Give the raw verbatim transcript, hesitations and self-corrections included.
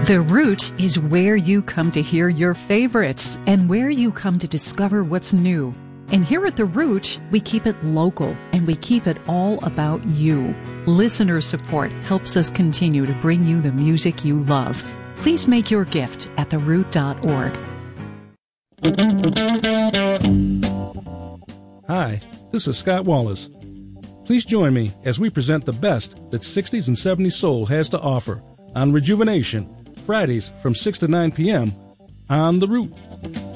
The Root is where you come to hear your favorites and where you come to discover what's new. And here at The Root, we keep it local and we keep it all about you. Listener support helps us continue to bring you the music you love. Please make your gift at the root dot org. Hi, this is Scott Wallace. Please join me as we present the best that sixties and seventies soul has to offer on Rejuvenation, Fridays from six to nine p.m. on The Root.